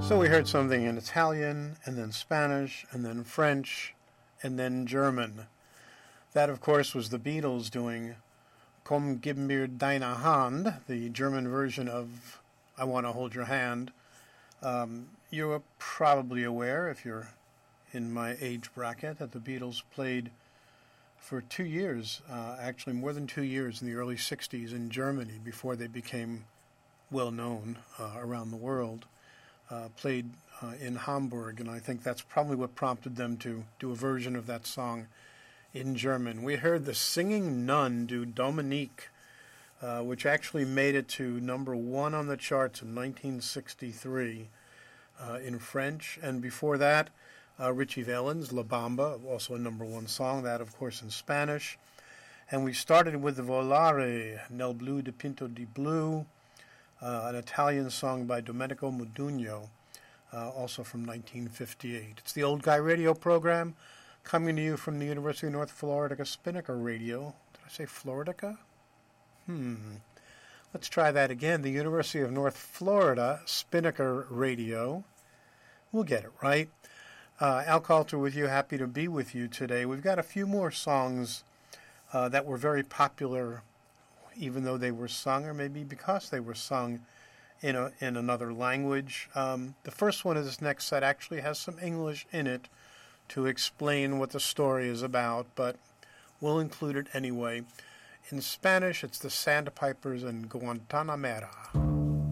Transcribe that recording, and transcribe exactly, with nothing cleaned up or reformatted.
So we heard something in Italian, and then Spanish, and then French, and then German. That, of course, was the Beatles doing Komm gib mir deine Hand, the German version of I Want to Hold Your Hand. Um, you're probably aware, if you're in my age bracket, that the Beatles played for two years, uh, actually more than two years in the early sixties in Germany before they became well known uh, around the world. Uh, played uh, in Hamburg, and I think that's probably what prompted them to do a version of that song in German. We heard the Singing Nun do Dominique, uh, which actually made it to number one on the charts in nineteen sixty-three uh, in French, and before that, uh, Richie Valens' La Bamba, also a number one song, that of course in Spanish. And we started with the Volare, Nel Blu di Pinto di Blu, Uh, an Italian song by Domenico Modugno, uh, also from nineteen fifty-eight. It's the Old Guy Radio program, coming to you from the University of North Florida Spinnaker Radio. Did I say Floridica? Hmm. Let's try that again. The University of North Florida Spinnaker Radio. We'll get it right. Uh, Al Coulter with you, happy to be with you today. We've got a few more songs uh, that were very popular, even though they were sung, or maybe because they were sung in a, in another language. Um, the first one of this next set actually has some English in it to explain what the story is about, but we'll include it anyway. In Spanish, it's the Sandpipers and Guantanamera.